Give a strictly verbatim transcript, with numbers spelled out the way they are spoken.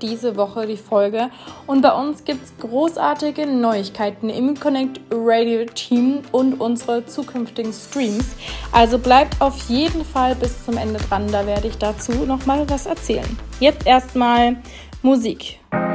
diese Woche die Folge. Und bei uns gibt es großartige Neuigkeiten im Connect Radio Team und unsere zukünftigen Streams. Also bleibt auf jeden Fall bis zum Ende dran, da werde ich dazu nochmal was erzählen. Jetzt erstmal Musik.